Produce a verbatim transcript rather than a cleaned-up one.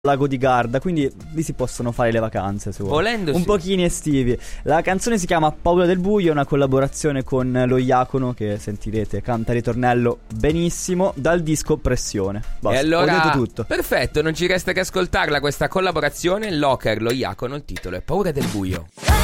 Lago di Garda, quindi lì si possono fare le vacanze, se vuoi. Volendo, un sì. pochini estivi. La canzone si chiama Paura del buio, è una collaborazione con lo Iacono, che sentirete canta ritornello benissimo, dal disco Pressione. Basta, e allora, ho detto tutto. Perfetto, non ci resta che ascoltarla questa collaborazione. Locker, lo Iacono, il titolo è Paura del buio.